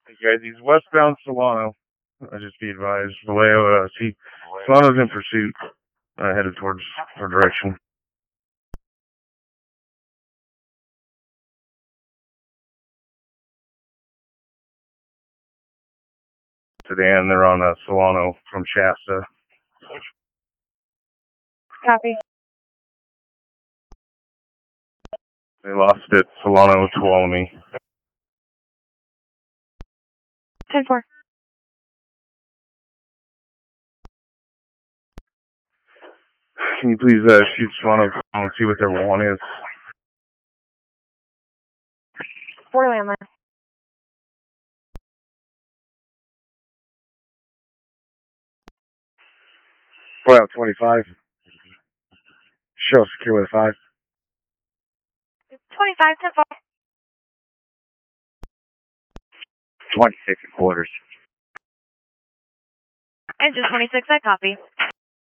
Okay, he's westbound Solano. Just be advised. Vallejo, Solano's in pursuit, headed towards our direction. Sedan, they're on Solano from Shasta. Copy. They lost it, Solano, Tuolumne. 10-4. Can you please shoot Solano and see what their one is? 4 landline. Boy out 25. Show secure with 5. 25, 10-4. 26 quarters. Engine 26, I copy.